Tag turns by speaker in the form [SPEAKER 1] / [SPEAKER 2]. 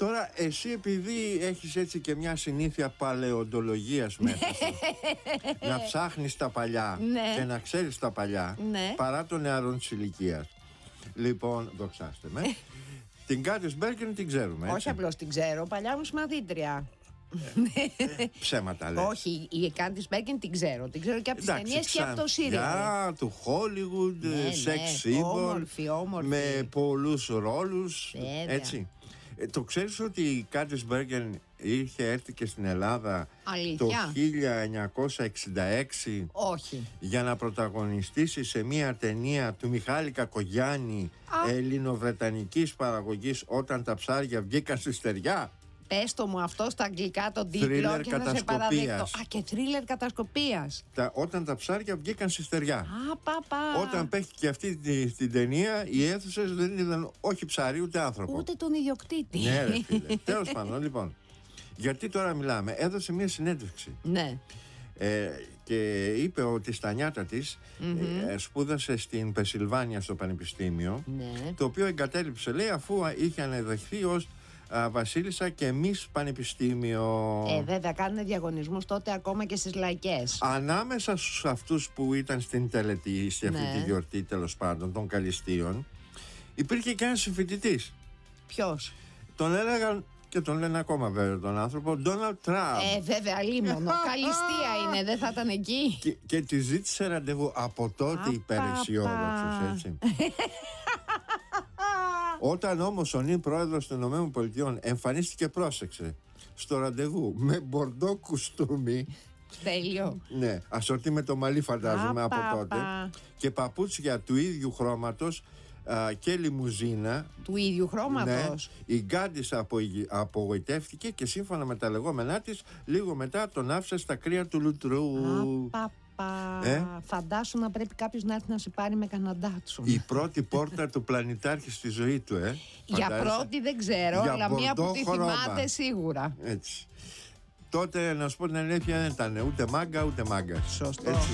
[SPEAKER 1] Τώρα εσύ επειδή έχεις έτσι και μια συνήθεια παλαιοντολογίας μέσα σου, να ψάχνεις τα παλιά και να ξέρεις τα παλιά, παρά των νεαρών της ηλικίας. Λοιπόν, δοξάστε με. Την Κάντις Μπέργκεν την ξέρουμε, έτσι.
[SPEAKER 2] Όχι απλώς την ξέρω, παλιά μου συμμαθήτρια.
[SPEAKER 1] Ψέματα λες.
[SPEAKER 2] Όχι, η Κάντις Μπέργκεν την ξέρω. Την ξέρω και από τις ταινίες και από το σύριαλ.
[SPEAKER 1] Του Hollywood, sex symbol,
[SPEAKER 2] όμορφη.
[SPEAKER 1] με πολλούς ρόλους. Έτσι. Το ξέρεις ότι η Κάντις Μπέργκεν είχε έρθει και στην Ελλάδα το 1966?
[SPEAKER 2] Όχι.
[SPEAKER 1] Για να πρωταγωνιστήσει σε μια ταινία του Μιχάλη Κακογιάννη, ελληνοβρετανικής παραγωγής, «Όταν τα ψάρια βγήκαν στη στεριά».
[SPEAKER 2] Πες το μου αυτό στα αγγλικά τον τίτλο και θα σε παραδείξω. Και θρίλερ κατασκοπίας.
[SPEAKER 1] «Όταν τα ψάρια βγήκαν στη στεριά». Όταν παίχτηκε αυτή την ταινία, οι αίθουσες δεν είδαν όχι ψάρι ούτε άνθρωπο.
[SPEAKER 2] Ούτε τον ιδιοκτήτη.
[SPEAKER 1] Ναι, ρε φίλε. Τέλος πάντων, λοιπόν. Γιατί τώρα μιλάμε, έδωσε μια συνέντευξη.
[SPEAKER 2] Ναι.
[SPEAKER 1] Και είπε ότι στα νιάτα της σπούδασε στην Πενσιλβάνια στο Πανεπιστήμιο, το οποίο εγκατέλειψε, λέει, αφού είχε ανεδεχθεί ως βασίλισσα και μις πανεπιστήμιο.
[SPEAKER 2] Βέβαια, κάνουν διαγωνισμούς τότε ακόμα και στις λαϊκές.
[SPEAKER 1] Ανάμεσα στους αυτούς που ήταν στην τελετή, σε αυτή τη γιορτή τέλος πάντων των Καλιστίων, υπήρχε και ένας συμφοιτητής.
[SPEAKER 2] Ποιος?
[SPEAKER 1] Τον έλεγαν και τον λένε ακόμα βέβαια τον άνθρωπο, Ντόναλντ Τραμπ.
[SPEAKER 2] Βέβαια, λίμωνο. Καλιστία είναι, δεν θα ήταν εκεί.
[SPEAKER 1] Και τη ζήτησε ραντεβού. Από τότε υπεραισιόδοξος, έτσι. Όταν όμως ο νυν πρόεδρος των ΗΠΑ εμφανίστηκε, πρόσεξε, στο ραντεβού με μπορντό κουστούμι.
[SPEAKER 2] Τέλειο.
[SPEAKER 1] Ναι, ασορτή με το μαλλί φαντάζομαι από τότε. Και παπούτσια του ίδιου χρώματος και λιμουζίνα. Του ίδιου χρώματος. Ναι, η Γκάντις απογοητεύτηκε και σύμφωνα με τα λεγόμενά της, λίγο μετά τον άφησε στα κρύα του λουτρού.
[SPEAKER 2] Φαντάσου να πρέπει κάποιος να έρθει να σε πάρει με καναντάτσου.
[SPEAKER 1] Η πρώτη πόρτα του πλανητάρχη στη ζωή του,
[SPEAKER 2] Για πρώτη δεν ξέρω, αλλά μία που τη θυμάται σίγουρα.
[SPEAKER 1] Έτσι. Τότε, να σου πω την αλήθεια, δεν ήταν ούτε μάγκα ούτε μάγκα.
[SPEAKER 2] Σωστό.